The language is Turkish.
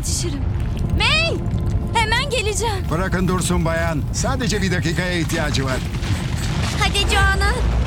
yetişirim. May! Hemen geleceğim. Bırakın dursun bayan. Sadece bir dakikaya ihtiyacı var. Hadi Joanna.